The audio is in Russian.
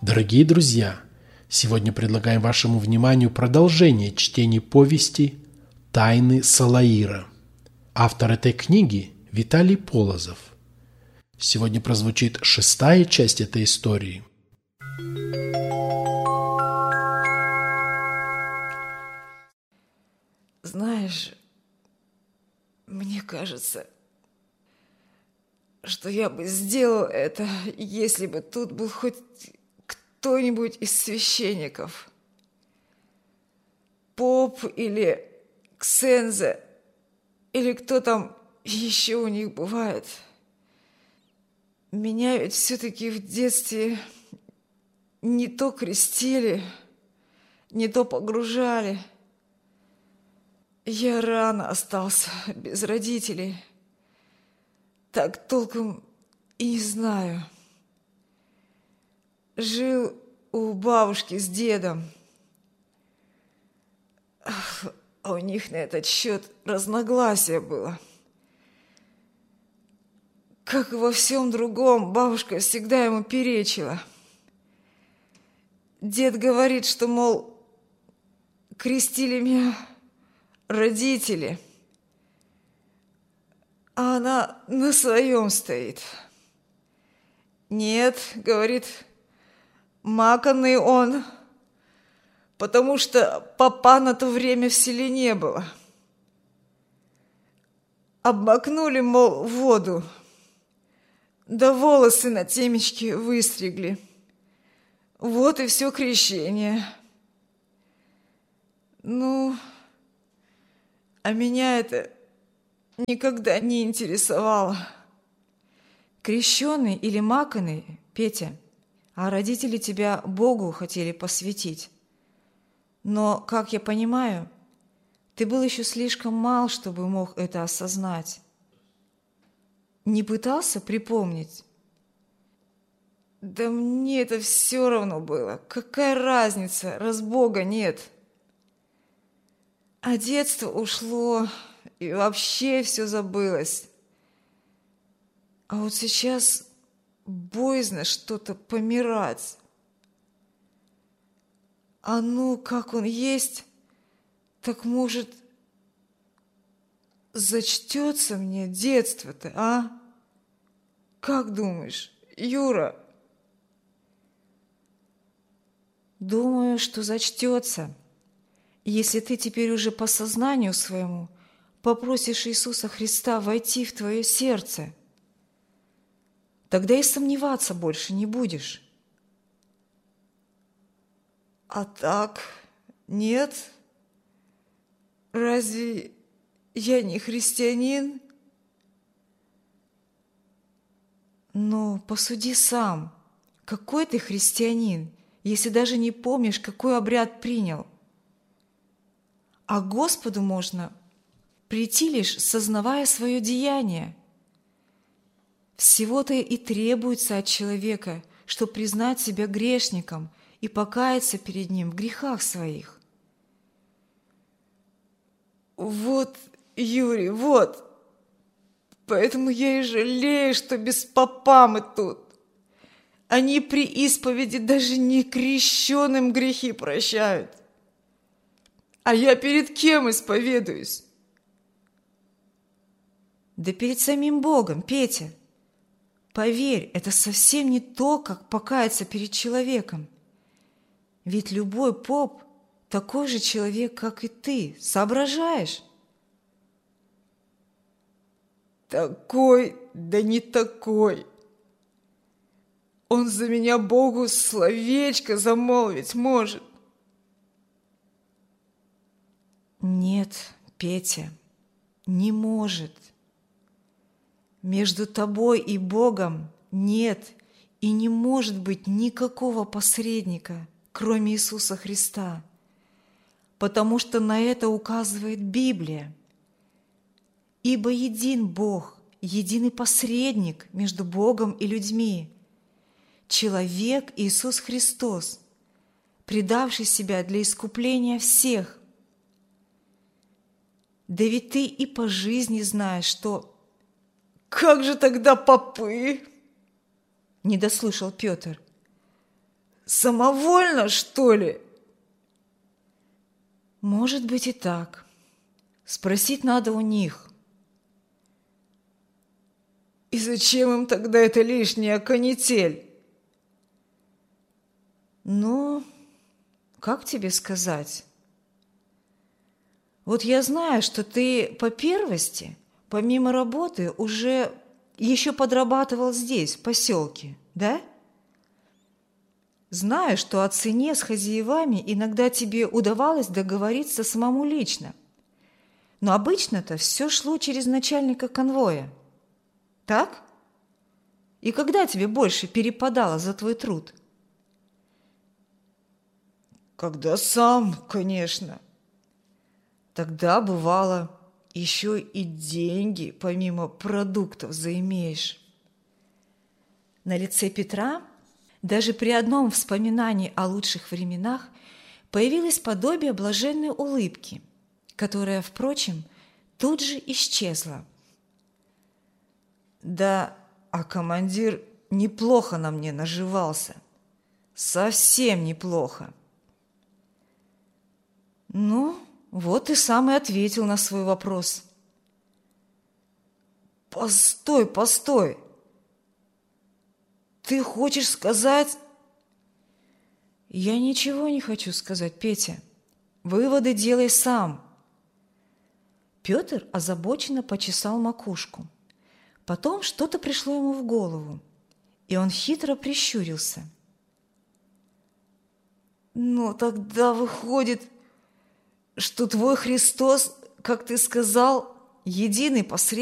Дорогие друзья, сегодня предлагаем вашему вниманию продолжение чтения повести «Тайны Салаира». Автор этой книги – Виталий Полозов. Сегодня прозвучит 6-я часть этой истории. Знаешь, мне кажется, что я бы сделал это, если бы тут был хоть кто-нибудь из священников. Поп или ксенза, или кто там еще у них бывает. Меня ведь все-таки в детстве не то крестили, не то погружали. Я рано остался без родителей. Так толком и не знаю. Жил у бабушки с дедом. А у них на этот счет разногласие было. Как и во всем другом, бабушка всегда ему перечила. Дед говорит, что, мол, крестили меня родители, а она на своем стоит. Нет, говорит, маканный он, потому что попа на то время в селе не было. Обмакнули, мол, в воду, да волосы на темечке выстригли. Вот и все крещение. Ну, а меня это никогда не интересовало. Крещеный или маканый, Петя, а родители тебя Богу хотели посвятить. Но, как я понимаю, ты был еще слишком мал, чтобы мог это осознать. Не пытался припомнить? Да мне это все равно было. Какая разница, раз Бога нет? А детство ушло, и вообще все забылось. А вот сейчас боязно что-то помирать. А ну, как он есть, так может, зачтется мне детство-то, а? Как думаешь, Юра? Думаю, что зачтется, если ты теперь уже по сознанию своему попросишь Иисуса Христа войти в твое сердце. Тогда и сомневаться больше не будешь. А так, нет? Разве я не христианин? Но посуди сам, какой ты христианин, если даже не помнишь, какой обряд принял. А к Господу можно прийти лишь, сознавая свое деяние. Всего-то и требуется от человека, чтобы признать себя грешником и покаяться перед Ним в грехах своих. Вот, Юрий, вот. Поэтому я и жалею, что без попа мы тут. Они при исповеди даже некрещенным грехи прощают. А я перед кем исповедуюсь? Да перед самим Богом, Петя. Поверь, это совсем не то, как покаяться перед человеком. Ведь любой поп такой же человек, как и ты. Соображаешь? Такой, да не такой. Он за меня Богу словечко замолвить может. Нет, Петя, не может. Между тобой и Богом нет и не может быть никакого посредника, кроме Иисуса Христа, потому что на это указывает Библия. Ибо един Бог, единый посредник между Богом и людьми, человек Иисус Христос, предавший себя для искупления всех. Да ведь ты и по жизни знаешь, что... Как же тогда попы? Не дослушал Петр. самовольно, что ли? Может быть и так. Спросить надо у них. И зачем им тогда эта лишняя канитель? Ну, как тебе сказать? Вот я знаю, что ты по первости, помимо работы, уже еще подрабатывал здесь, в поселке, да? Знаю, что о цене с хозяевами иногда тебе удавалось договориться самому лично. Но обычно-то все шло через начальника конвоя. Так? И когда тебе больше перепадало за твой труд? Когда сам, конечно. Тогда, бывало, еще и деньги помимо продуктов заимеешь. На лице Петра даже при одном вспоминании о лучших временах появилось подобие блаженной улыбки, которая, впрочем, тут же исчезла. Да, а командир неплохо на мне наживался. Совсем неплохо. Ну, вот и сам и ответил на свой вопрос. Постой, постой. Ты хочешь сказать... Я ничего не хочу сказать, Петя. Выводы делай сам. Петр озабоченно почесал макушку. Потом что-то пришло ему в голову, и он хитро прищурился. Ну, тогда выходит, что твой Христос, как ты сказал, единый посредник.